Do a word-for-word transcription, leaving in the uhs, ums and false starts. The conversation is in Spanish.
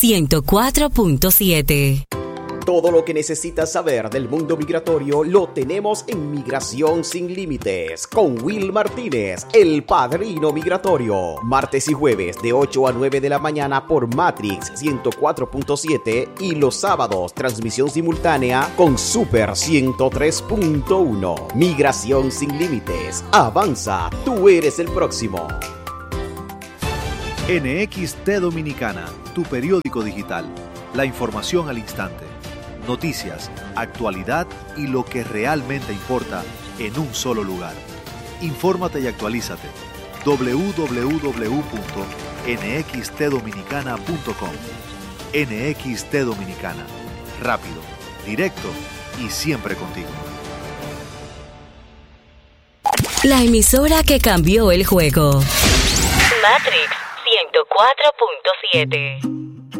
ciento cuatro punto siete. Todo lo que necesitas saber del mundo migratorio lo tenemos en Migración Sin Límites con Will Martínez, el padrino migratorio. Martes y jueves de ocho a nueve de la mañana por Matrix ciento cuatro punto siete y los sábados transmisión simultánea con Super ciento tres punto uno. Migración Sin Límites. Avanza, tú eres el próximo. N X T Dominicana, tu periódico digital. La información al instante. Noticias, actualidad y lo que realmente importa en un solo lugar. Infórmate y actualízate. doble u doble u doble u punto n x t dominicana punto com. N X T Dominicana. Rápido, directo y siempre contigo. La emisora que cambió el juego. Matrix ciento cuatro punto siete.